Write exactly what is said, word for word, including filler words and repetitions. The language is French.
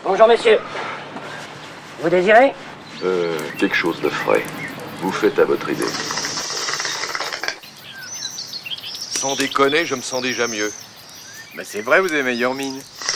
Bonjour, messieurs. Vous désirez? Euh, quelque chose de frais. Vous faites à votre idée. Sans déconner, je me sens déjà mieux. Bah c'est vrai, vous avez meilleure mine.